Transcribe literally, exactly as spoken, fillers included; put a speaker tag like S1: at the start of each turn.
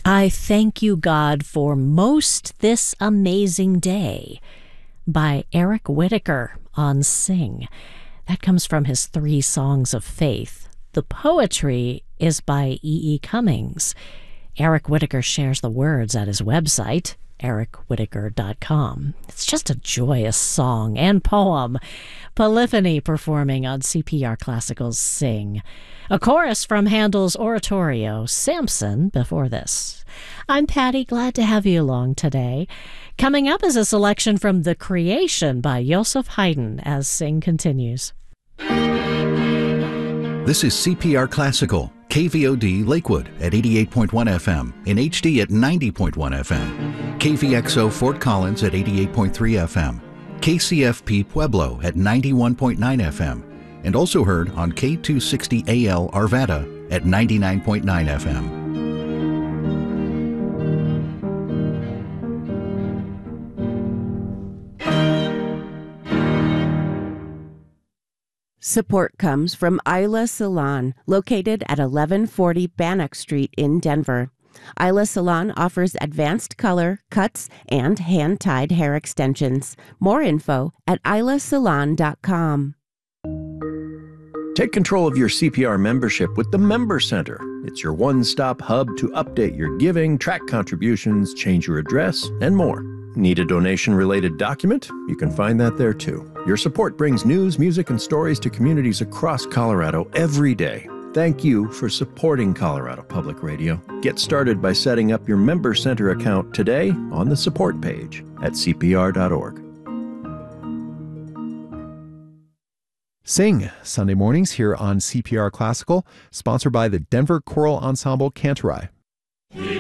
S1: I Thank You, God, for Most This Amazing Day by Eric Whitacre on Sing. That comes from his Three Songs of Faith. The poetry is by E E. Cummings. Eric Whitacre shares the words at his website, eric whitacre dot com. It's just a joyous song and poem. Polyphony performing on C P R Classical's Sing. A chorus from Handel's oratorio, Samson, before this. I'm Patty, glad to have you along today. Coming up is a selection from The Creation by Joseph Haydn as Sing continues.
S2: This is C P R Classical, K V O D Lakewood at eighty-eight point one F M, in H D at ninety point one F M, K V X O Fort Collins at eighty-eight point three F M, K C F P Pueblo at ninety-one point nine F M, and also heard on K two sixty A L Arvada at ninety-nine point nine F M.
S3: Support comes from Isla Salon, located at eleven forty Bannock Street in Denver. Isla Salon offers advanced color, cuts, and hand-tied hair extensions. More info at isla salon dot com.
S4: Take control of your C P R membership with the Member Center. It's your one-stop hub to update your giving, track contributions, change your address, and more. Need a donation-related document? You can find that there too. Your support brings news, music, and stories to communities across Colorado every day. Thank you for supporting Colorado Public Radio. Get started by setting up your Member Center account today on the support page at c p r dot org.
S5: Sing, Sunday mornings here on C P R Classical, sponsored by the Denver Choral Ensemble Cantorai.